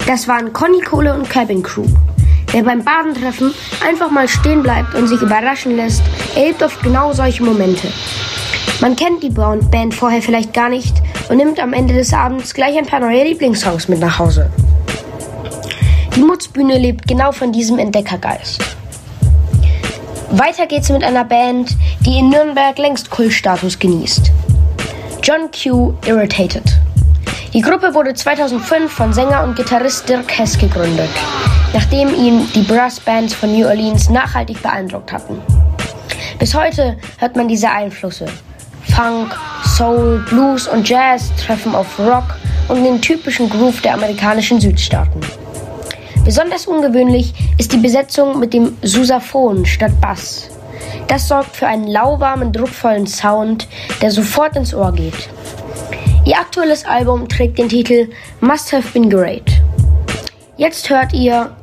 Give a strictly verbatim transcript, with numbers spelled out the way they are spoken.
Das waren Conny Kohle und Cabin Crew. Wer beim Badentreffen einfach mal stehen bleibt und sich überraschen lässt, erlebt oft genau solche Momente. Man kennt die Band vorher vielleicht gar nicht und nimmt am Ende des Abends gleich ein paar neue Lieblingssongs mit nach Hause. Die Mutzbühne lebt genau von diesem Entdeckergeist. Weiter geht's mit einer Band, die in Nürnberg längst Kultstatus genießt. John Q. Irritated. Die Gruppe wurde zweitausendfünf von Sänger und Gitarrist Dirk Hess gegründet, nachdem ihn die Brassbands von New Orleans nachhaltig beeindruckt hatten. Bis heute hört man diese Einflüsse. Funk, Soul, Blues und Jazz treffen auf Rock und den typischen Groove der amerikanischen Südstaaten. Besonders ungewöhnlich ist die Besetzung mit dem Sousaphon statt Bass. Das sorgt für einen lauwarmen, druckvollen Sound, der sofort ins Ohr geht. Ihr aktuelles Album trägt den Titel Must Have Been Great. Jetzt hört ihr